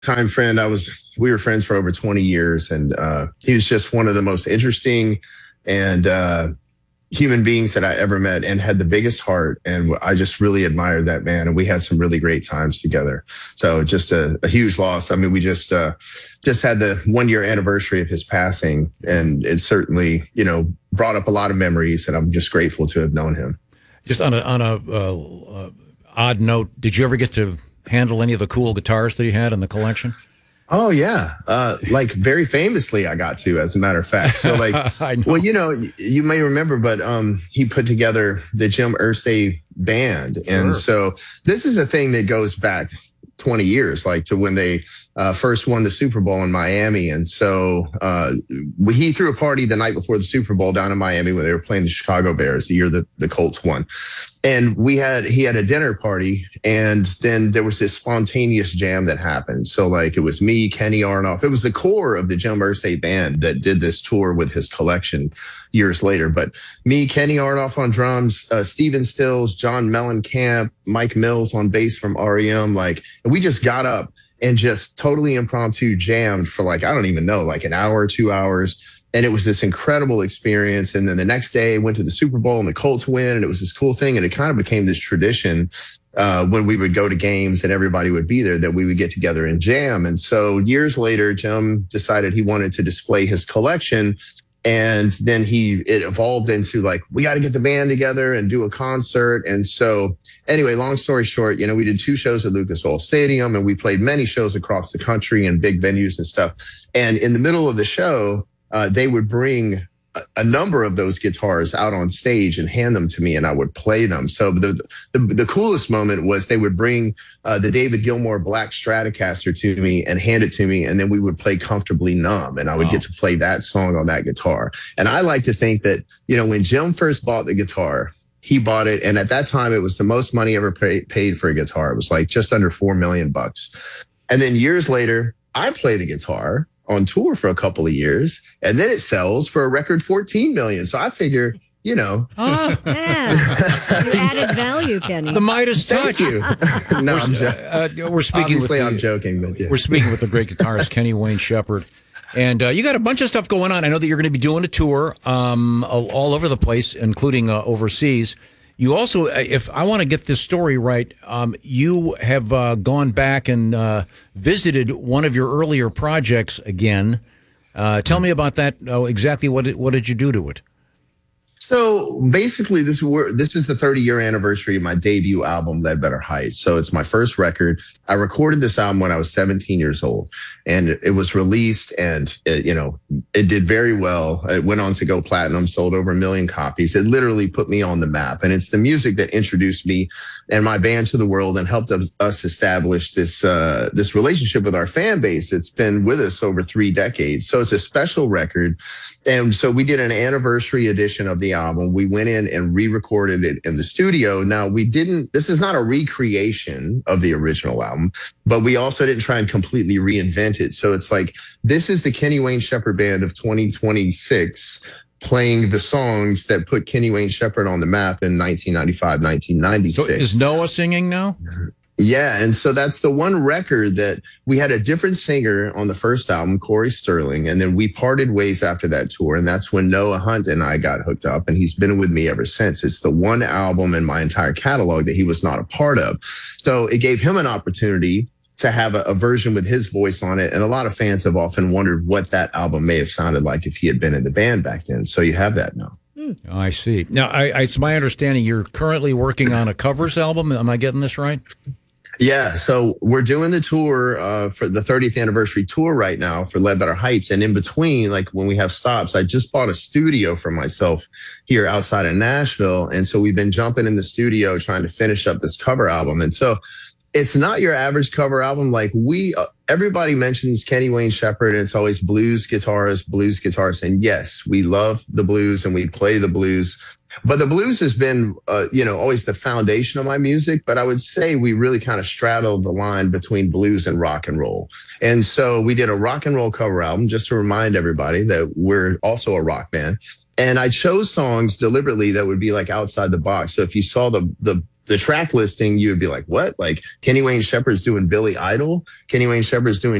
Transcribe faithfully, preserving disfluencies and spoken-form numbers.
time friend. I was we were friends for over twenty years, and uh, he was just one of the most interesting and uh, human beings that I ever met, and had the biggest heart. And I just really admired that man, and we had some really great times together. So just a, a huge loss. I mean, we just uh, just had the one year anniversary of his passing, and it certainly, you know, brought up a lot of memories, and I'm just grateful to have known him. Just on a on a uh, uh, odd note, did you ever get to handle any of the cool guitars that he had in the collection? Oh yeah, uh, like very famously, I got to, as a matter of fact. So like, well, you know, you may remember, but um, he put together the Jim Irsay band, and Sure. so this is a thing that goes back twenty years, like to when they uh, first won the Super Bowl in Miami. And so uh, we, he threw a party the night before the Super Bowl down in Miami when they were playing the Chicago Bears, the year that the Colts won. And we had, he had a dinner party, and then there was this spontaneous jam that happened. So like it was me, Kenny Aronoff. It was the core of the Jim Irsay band that did this tour with his collection years later. But me, Kenny Aronoff on drums, uh, Steven Stills, John Mellencamp, Mike Mills on bass from R E M. Like, and we just got up and just totally impromptu jammed for like, I don't even know, like an hour, two hours. And it was this incredible experience. And then the next day went to the Super Bowl and the Colts win. And it was this cool thing. And it kind of became this tradition uh, when we would go to games and everybody would be there, that we would get together and jam. And so years later, Jim decided he wanted to display his collection. And then he, it evolved into like, we got to get the band together and do a concert. And so anyway, long story short, you know, we did two shows at Lucas Oil Stadium, and we played many shows across the country and big venues and stuff. And in the middle of the show, uh, they would bring a, a number of those guitars out on stage and hand them to me, and I would play them. So the the, the coolest moment was they would bring uh, the David Gilmour Black Stratocaster to me and hand it to me, and then we would play Comfortably Numb, and I would wow. get to play that song on that guitar. And I like to think that, you know, when Jim first bought the guitar, he bought it, and at that time it was the most money ever pay, paid for a guitar. It was like just under four million bucks. And then years later, I play the guitar on tour for a couple of years, and then it sells for a record fourteen million. So I figure, you know, oh, yeah. You added value, Kenny. The Midas touch. Thank you. No, I'm jo- uh, we're speaking. Obviously, with the, I'm joking, but yeah. We're speaking with the great guitarist Kenny Wayne Shepherd, and uh, you got a bunch of stuff going on. I know that you're going to be doing a tour um, all over the place, including uh, overseas. You also, if I want to get this story right, um, you have uh, gone back and uh, visited one of your earlier projects again. Uh, tell me about that. Uh, exactly what did, what did you do to it? So basically, this this is the thirty year anniversary of my debut album, Ledbetter Heights. So it's my first record. I recorded this album when I was seventeen years old, and it was released, and it, you know, it did very well. It went on to go platinum, sold over a million copies. It literally put me on the map, and it's the music that introduced me and my band to the world and helped us, us establish this uh, this relationship with our fan base. It's been with us over three decades. So it's a special record. And so we did an anniversary edition of the album. We went in and re-recorded it in the studio. Now, we didn't, this is not a recreation of the original album, but we also didn't try and completely reinvent it. So it's like, this is the Kenny Wayne Shepherd Band of twenty twenty-six, playing the songs that put Kenny Wayne Shepherd on the map in nineteen ninety-five, nineteen ninety-six. So is Noah singing now? Yeah, and so that's the one record that we had a different singer on the first album, Corey Sterling, and then we parted ways after that tour, and that's when Noah Hunt and I got hooked up, and he's been with me ever since. It's the one album in my entire catalog that he was not a part of. So it gave him an opportunity to have a, a version with his voice on it, and a lot of fans have often wondered what that album may have sounded like if he had been in the band back then. So you have that now. Oh, I see. Now, I, I, it's my understanding you're currently working on a covers album. Am I getting this right? Yeah, so we're doing the tour uh, for the thirtieth anniversary tour right now for Ledbetter Heights. And in between, like when we have stops, I just bought a studio for myself here outside of Nashville. And so we've been jumping in the studio trying to finish up this cover album. And so it's not your average cover album. Like we, uh, everybody mentions Kenny Wayne Shepherd, and it's always blues guitarist, blues guitarist. And yes, we love the blues and we play the blues. But the blues has been, uh, you know, always the foundation of my music. But I would say we really kind of straddled the line between blues and rock and roll. And so we did a rock and roll cover album just to remind everybody that we're also a rock band. And I chose songs deliberately that would be like outside the box. So if you saw the the the track listing, you would be like, what? Like Kenny Wayne Shepherd's doing Billy Idol. Kenny Wayne Shepherd's doing